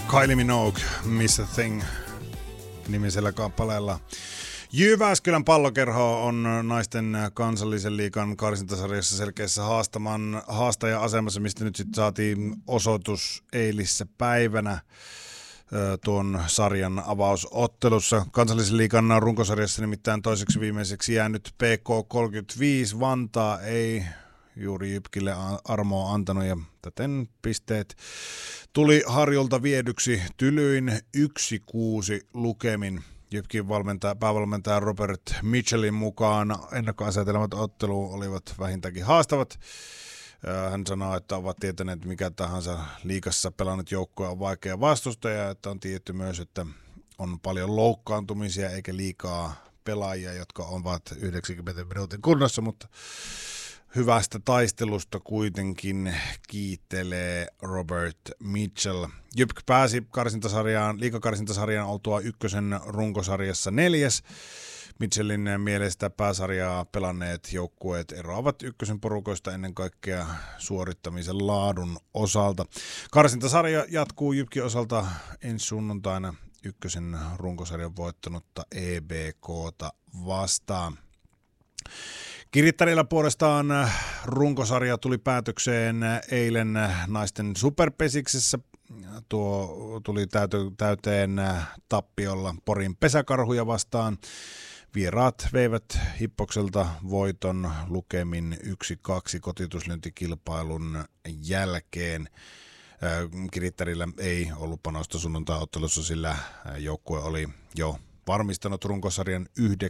Kylie Minogue, Miss a Thing nimisellä kappaleella. Jyväskylän Pallokerho on naisten kansallisen liigan karsintasarjassa selkeässä haastaja-asemassa, mistä nyt sitten saatiin osoitus eilissä päivänä tuon sarjan avausottelussa. Kansallisen liigan runkosarjassa nimittäin toiseksi viimeiseksi jäänyt PK35 Vantaa ei juuri Jypkille armoa antanut ja täten pisteet tuli Harjulta viedyksi tylyin 1-6 lukemin. Jypkin päävalmentaja Robert Mitchellin mukaan ennakkoasetelmat otteluun olivat vähintäänkin haastavat. Hän sanoo, että ovat tietäneet, mikä tahansa liigassa pelannut joukkue on vaikea vastustaja, että on tiedetty myös, että on paljon loukkaantumisia eikä liikaa pelaajia, jotka ovat 90 minuutin kunnossa, mutta hyvästä taistelusta kuitenkin kiittelee Robert Mitchell. Jypk pääsi liigakarsintasarjaan oltua ykkösen runkosarjassa 4. Mitchellin mielestä pääsarjaa pelanneet joukkueet eroavat ykkösen porukoista ennen kaikkea suorittamisen laadun osalta. Karsintasarja jatkuu Jypkin osalta ensi sunnuntaina ykkösen runkosarjan voittanutta EBK:ta vastaan. Kirittarilla puolestaan runkosarja tuli päätökseen eilen naisten superpesiksessä. Tuo tuli täyteen tappiolla Porin Pesäkarhuja vastaan. Vieraat veivät Hippokselta voiton lukemin 1-2 kotiutuslyöntikilpailun jälkeen. Kirittarilla ei ollut panosta sunnuntai-ottelussa, sillä joukkue oli jo varmistanut runkosarjan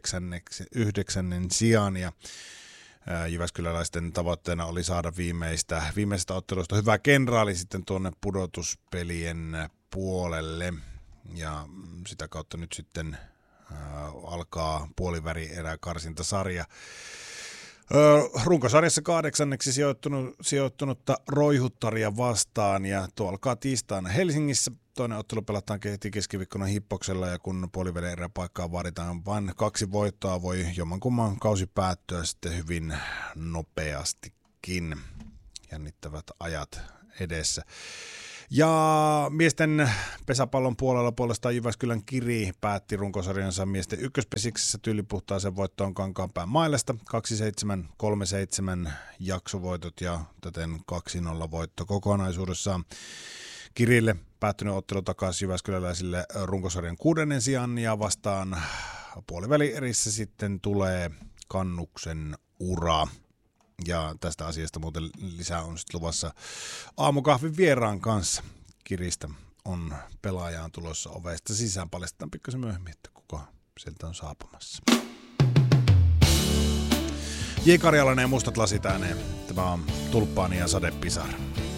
9. sijaan ja jyväskyläläisten tavoitteena oli saada viimeisestä ottelusta hyvä kenraali sitten tuonne pudotuspelien puolelle ja sitä kautta nyt sitten alkaa puoliväri-erä karsintasarja. Runkosarjassa 8. sijoittunutta Roihuttaria vastaan ja tuo alkaa tiistaina Helsingissä. Toinen ottelu pelataan keskiviikkona Hippoksella ja kun puolivälin eräpaikkaa vaaditaan vain 2 voittoa, voi jommankumman kausi päättyä sitten hyvin nopeastikin. Jännittävät ajat edessä. Ja miesten pesäpallon puolella puolestaan Jyväskylän Kiri päätti runkosarjansa miesten ykköspesiksessä tyylipuhtaisen voittoon Kankaanpään Mailasta. 2-7, 3-7 jaksovoitot ja täten 2-0 voitto kokonaisuudessaan. Kirille päättynyt ottelu takaisin jyväskyläläisille runkosarjan 6. sijaan ja vastaan puolivälierissä sitten tulee Kannuksen ura. Ja tästä asiasta muuten lisää on sitten luvassa aamukahvin vieraan kanssa. Kiristä on pelaajaan tulossa ovesta sisään. Paljastetaan pikkasen myöhemmin, että kuka sieltä on saapumassa. J. Karjalainen ja Mustat lasit ääneen. Tämä on Tulppaani ja Sadepisar.